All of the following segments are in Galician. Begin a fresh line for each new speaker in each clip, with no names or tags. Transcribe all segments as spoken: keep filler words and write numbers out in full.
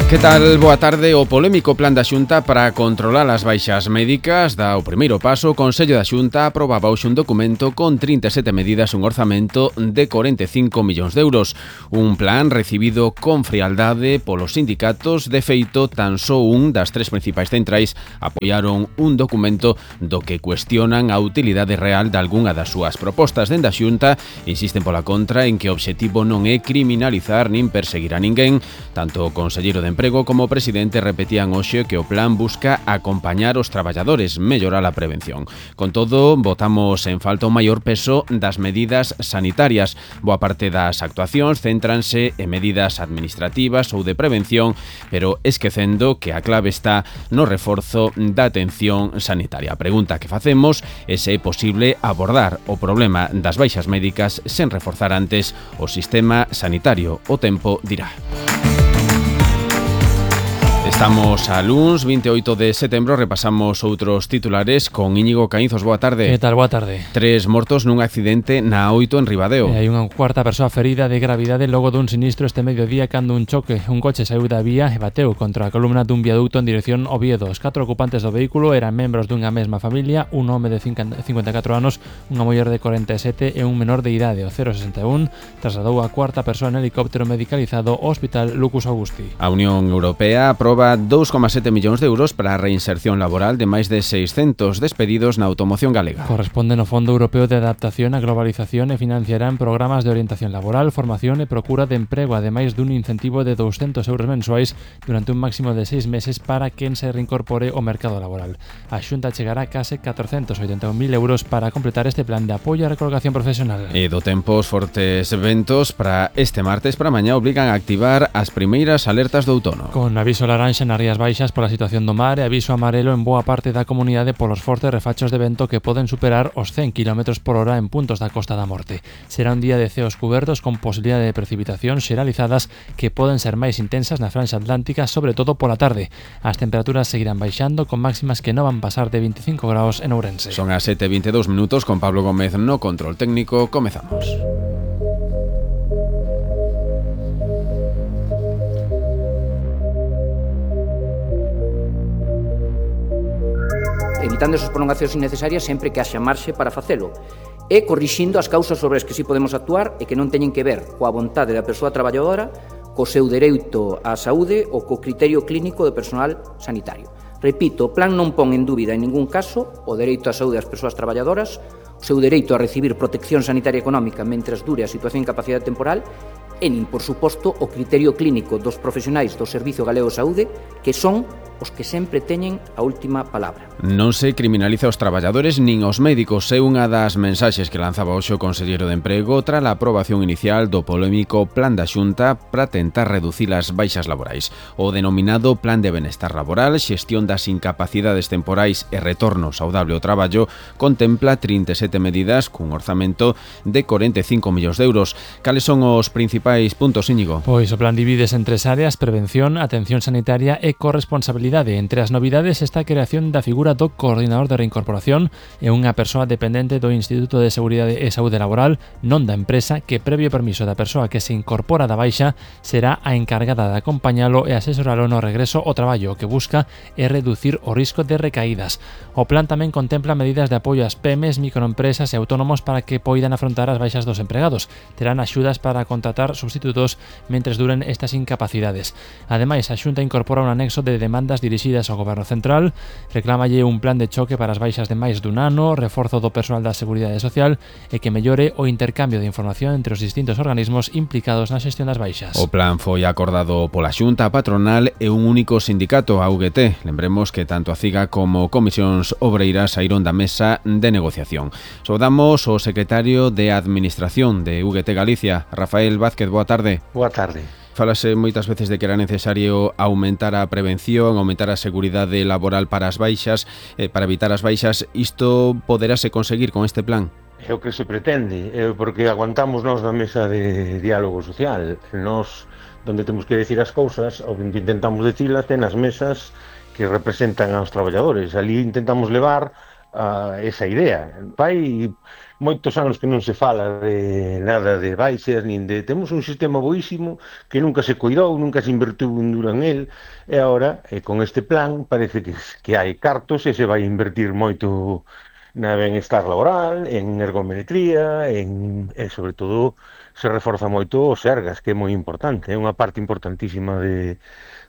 Que tal? Boa tarde. O polémico plan da Xunta para controlar as baixas médicas dá o primeiro paso. O Consello da Xunta aprobaba hoxe un documento con trinta e sete medidas, un orzamento de corenta e cinco millóns de euros. Un plan recibido con frialdade polos sindicatos. De feito, tan só un das tres principais centrais apoiaron un documento do que cuestionan a utilidade real de algunha das súas propostas. Dende a Xunta insisten pola contra en que o obxectivo non é criminalizar nin perseguir a ninguén. Tanto o conselleiro de Emprego como o presidente repetían hoxe que o plan busca acompañar os traballadores, mellorar a prevención. Con todo, botamos en falta o maior peso das medidas sanitarias. Boa parte das actuacións céntranse en medidas administrativas ou de prevención, pero esquecendo que a clave está no reforzo da atención sanitaria. A pregunta que facemos é se é posible abordar o problema das baixas médicas sen reforzar antes o sistema sanitario. O tempo dirá. Estamos a luns vinte e oito de setembro, repasamos outros titulares con Íñigo Caínzos. Boa tarde.
Que tal? Boa tarde.
Tres mortos nun accidente na oito en Ribadeo.
E hai unha cuarta persoa ferida de gravidade logo dun sinistro este mediodía cando un choque. Un coche saiu da vía e bateu contra a columna dun viaducto en dirección Oviedo. Os catro ocupantes do vehículo eran membros dunha mesma familia, un home de cincuenta e catro anos, unha muller de corenta e sete e un menor de idade. O cero sesenta e un trasladou a cuarta persoa en helicóptero medicalizado ao Hospital Lucus Augusti.
A Unión Europea aproba dous coma sete millóns de euros para a reinserción laboral de máis de seiscentos despedidos na automoción galega.
Corresponde no Fondo Europeo de Adaptación á Globalización e financiarán programas de orientación laboral, formación e procura de emprego, ademais dun incentivo de douscentos euros mensuais durante un máximo de seis meses para quen se reincorpore ao mercado laboral. A Xunta chegará a case catrocentos oitenta e un mil euros para completar este plan de apoio á recolocación profesional.
E do tempo, os fortes ventos para este martes para mañá obrigan a activar as primeiras alertas do outono.
Con aviso laranxa nas Rías Baixas pola situación do mar e aviso amarelo en boa parte da comunidade polos fortes refachos de vento que poden superar os cen kilómetros por hora en puntos da Costa da Morte. Será un día de ceos cubertos con posibilidade de precipitacións xeralizadas que poden ser máis intensas na franxa atlántica, sobre todo pola tarde. As temperaturas seguirán baixando con máximas que non van pasar de veinticinco graus en Ourense.
Son as sete e vinte e dous minutos con Pablo Gómez no control técnico. Comezamos.
Evitando esas prolongacións innecesarias sempre que haxa marxe para facelo e corrixindo as causas sobre as que si podemos actuar e que non teñen que ver coa vontade da persoa traballadora, co seu dereito á saúde ou co criterio clínico do personal sanitario. Repito, o plan non pon en dúbida en ningún caso o dereito á saúde das persoas traballadoras, o seu dereito a recibir protección sanitaria económica mentres dure a situación de incapacidade temporal e nin, por suposto, o criterio clínico dos profesionais do Servizo Galego de Saúde, que son os que sempre teñen a última palabra.
Non se criminaliza os traballadores nin os médicos. É unha das mensaxes que lanzaba hoxe o conselleiro de Emprego tras a aprobación inicial do polémico Plan da Xunta para tentar reducir as baixas laborais. O denominado Plan de Benestar Laboral, xestión das incapacidades temporais e retorno saudable ao traballo, contempla trinta e sete medidas cun orzamento de corenta e cinco millóns de euros. Cales son os principais puntos, Íñigo?
Pois o plan divides en tres áreas: prevención, atención sanitaria e corresponsabilidade. Entre as novidades está a creación da figura do coordinador de reincorporación e unha persoa dependente do Instituto de Seguridade e Saúde Laboral, non da empresa, que previo permiso da persoa que se incorpora da baixa será a encargada de acompañalo e asesoralo no regreso ao traballo. O que busca é reducir o risco de recaídas. O plan tamén contempla medidas de apoio ás pymes, microempresas e autónomos para que poidan afrontar as baixas dos empregados. Terán axudas para contratar substitutos mentres duren estas incapacidades. Ademais, a Xunta incorpora un anexo de demandas dirixidas ao Goberno Central, reclámalle un plan de choque para as baixas de máis dun ano, reforzo do persoal da Seguridade Social e que mellore o intercambio de información entre os distintos organismos implicados na xestión das baixas.
O plan foi acordado pola Xunta, a patronal e un único sindicato, a U G T. Lembremos que tanto a CIGA como Comisións Obreiras saíron da mesa de negociación. Saudamos o secretario de Administración de U G T Galicia, Rafael Vázquez. Boa tarde.
Boa tarde.
Falase moitas veces de que era necesario aumentar a prevención, aumentar a seguridade laboral para as baixas, eh, para evitar as baixas. Isto poderase conseguir con este plan?
É o que se pretende, é porque aguantamos nós na mesa de diálogo social. Nós, donde temos que decir as cousas, ou que intentamos decilas, ten as mesas que representan aos traballadores. Ali intentamos levar a esa idea. Vai moitos anos que non se fala de nada de baixas, nin de... Temos un sistema boísimo que nunca se coidou, nunca se invertiu un duro en el, e agora, eh, con este plan, parece que, que hai cartos e se vai invertir moito na benestar laboral, en ergometría, en, e sobre todo se reforza moito os Sergas, que é moi importante, é unha parte importantísima de,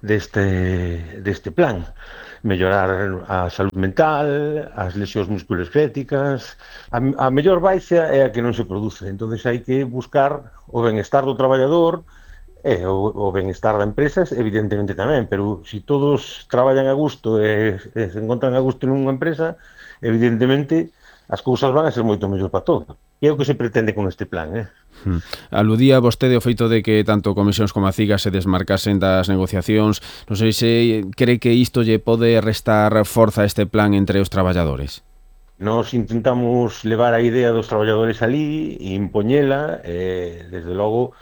deste, deste plan. Mellorar a saúde mental, as lesións musculoesqueléticas. A, a mellor baixa é a que non se produce, entonces hai que buscar o benestar do traballador e o, o benestar da empresa, evidentemente tamén, pero se si todos traballan a gusto e, e se encontran a gusto nunha empresa, evidentemente as cousas van a ser moito mellor para todo. E é o que se pretende con este plan, eh?
Hmm. Aludía vostede o feito de que tanto comisións como a CIGA se desmarcasen das negociacións. Non sei se cree que isto lle pode restar forza a este plan entre os traballadores.
Nos intentamos levar a idea dos traballadores ali e impoñela, e, desde logo,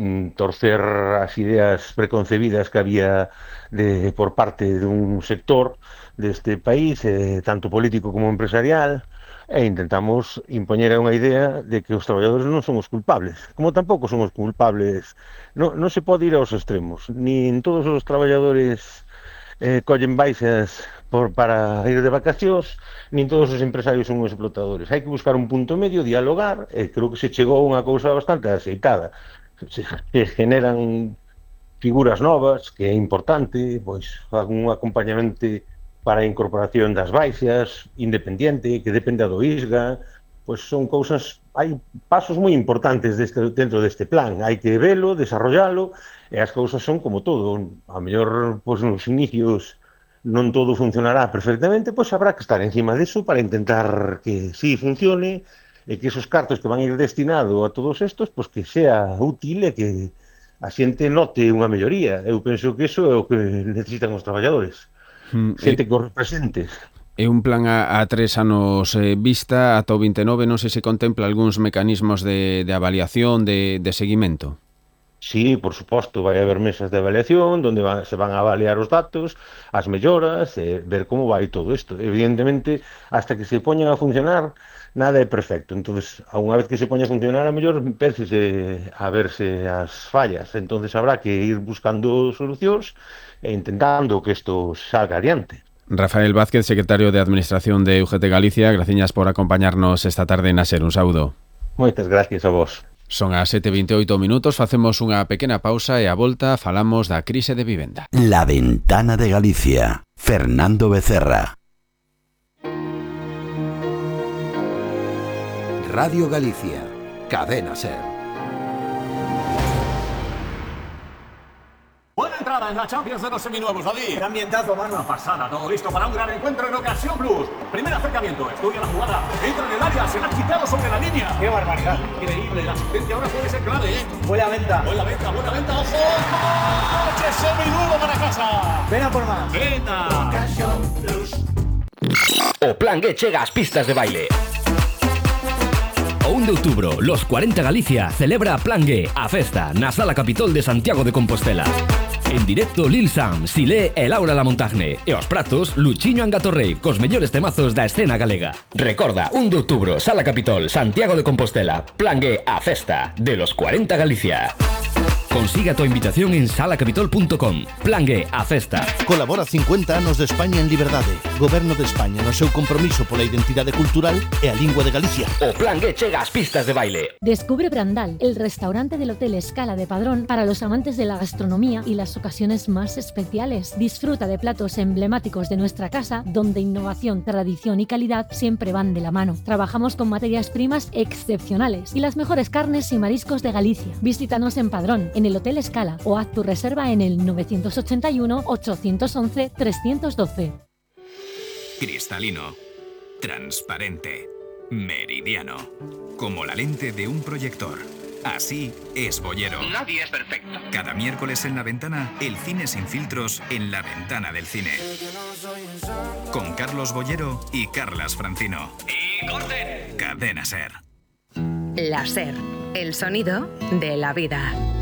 torcer as ideas preconcebidas que había de, por parte dun sector deste país, eh, tanto político como empresarial, e intentamos impoñer unha idea de que os traballadores non son os culpables, como tampouco son os culpables. Non, non se pode ir aos extremos, nin todos os traballadores eh, collen baixas por, para ir de vacacións, nin todos os empresarios son os explotadores. Hai que buscar un punto medio, dialogar, e creo que se chegou a unha cousa bastante aceitada. Se, se generan figuras novas, que é importante, pois un acompañamento para a incorporación das baixas, independiente, que depende do I S G A, pois son cousas, hai pasos moi importantes deste, dentro deste plan, hai que velo, desarrollalo, e as cousas son como todo, a mellor, pois nos inicios non todo funcionará perfectamente, pois habrá que estar encima deso para intentar que sí funcione, e que esos cartos que van a ir destinado a todos estos, pois que sea útil e que a xente note unha melloría. Eu penso que iso é o que necesitan os traballadores. Xente que os represente.
É un plan a, a tres anos eh, vista, ata o vinte e nove, non sei se contempla algúns mecanismos de, de avaliación, de, de seguimento.
Sí, por suposto, vai haber mesas de avaliación onde va, se van a avaliar os datos, as melloras, eh, ver como vai todo isto. Evidentemente, hasta que se poñan a funcionar, nada é perfecto. Entonces, a unha vez que se poña a funcionar, a mellor empecese a verse as fallas. Entonces, habrá que ir buscando solucións e intentando que isto salga adiante.
Rafael Vázquez, secretario de Administración de U G T Galicia, graciñas por acompañarnos esta tarde na SER. Un saúdo.
Moitas gracias a vos.
Son as sete e vinte e oito minutos, facemos unha pequena pausa e a volta falamos da crise de vivenda.
La Ventana de Galicia. Fernando Becerra. Radio Galicia. Cadena SER.
Buena entrada en la Champions de los seminuevos, David. Qué ambientazo, mano. Una pasada, todo listo para un gran encuentro en Ocasión Plus. Primer acercamiento, estudia la jugada, entra en el área, se la ha quitado sobre la línea. Qué barbaridad. Increíble, la asistencia ahora puede ser clave, ¿eh? Buena venta. Buena venta, buena venta, ojo. ¡Coche seminuevo para casa! Ven a por más. Venta. Ocasión Plus.
O Plan G chega ás pistas de baile. O un de outubro, Los cuarenta Galicia celebra Plan G, a festa, na Sala Capitol de Santiago de Compostela. En directo Lil Sam, Silé e Laura Lamontagne. E os pratos, Luchiño Angatorrey, cos mellores temazos da escena galega. Recorda, un de outubro, Sala Capitol, Santiago de Compostela. Plan G, a festa, de Los cuarenta Galicia. Consiga tu invitación en sala capitol punto com. Plan G, a festa.
Colabora cincuenta anos de España en liberdade. Goberno de España no seu compromiso pola identidade cultural e a lingua de Galicia.
O Plan G chega ás pistas de baile.
Descubre Brandal, el restaurante del Hotel Escala de Padrón para los amantes de la gastronomía y las ocasiones más especiales. Disfruta de platos emblemáticos de nuestra casa, donde innovación, tradición y calidad siempre van de la mano. Trabajamos con materias primas excepcionales y las mejores carnes y mariscos de Galicia. Visítanos en Padrón, en el Hotel Escala, o haz tu reserva en el nueve ocho uno, ocho once, tres uno dos.
Cristalino, transparente, meridiano, como la lente de un proyector. Así es Bollero.
Nadie es perfecto.
Cada miércoles en La Ventana, el cine sin filtros en La Ventana del Cine. Con Carlos Bollero y Carlas Francino.
¡Y corten!
Cadena SER.
La SER, el sonido de la vida.